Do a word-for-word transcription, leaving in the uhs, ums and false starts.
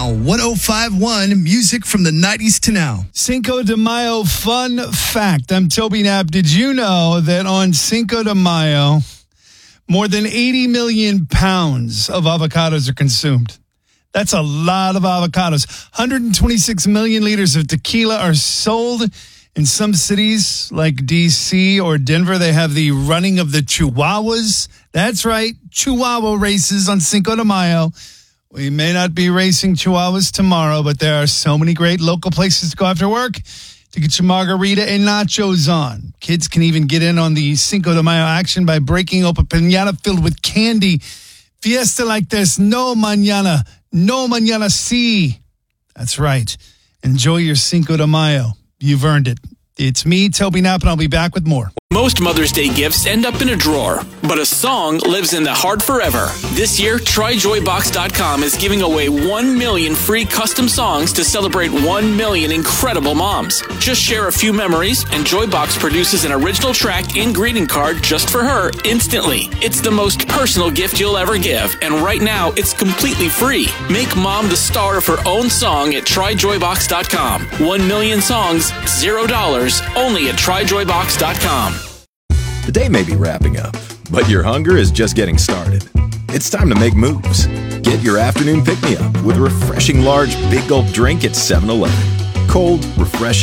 Now, one oh five point one, music from the nineties to now. Cinco de Mayo fun fact. I'm Toby Knapp. Did you know that on Cinco de Mayo, more than eighty million pounds of avocados are consumed? That's a lot of avocados. one hundred twenty-six million liters of tequila are sold. In some cities like D C or Denver, they have the running of the Chihuahuas. That's right, Chihuahua races on Cinco de Mayo. We may not be racing Chihuahuas tomorrow, but there are so many great local places to go after work to get your margarita and nachos on. Kids can even get in on the Cinco de Mayo action by breaking open a piñata filled with candy. Fiesta like this, no mañana, no mañana sí. That's right. Enjoy your Cinco de Mayo. You've earned it. It's me, Toby Knapp, and I'll be back with more. Most Mother's Day gifts end up in a drawer, but a song lives in the heart forever. This year, Try Joy Box dot com is giving away one million free custom songs to celebrate one million incredible moms. Just share a few memories, and Joybox produces an original track and greeting card just for her instantly. It's the most personal gift you'll ever give, and right now, it's completely free. Make mom the star of her own song at Try Joy Box dot com. One million songs, zero dollars, only at Try Joy Box dot com. The day may be wrapping up, but your hunger is just getting started. It's time to make moves. Get your afternoon pick-me-up with a refreshing large Big Gulp drink at seven eleven. Cold, refreshing.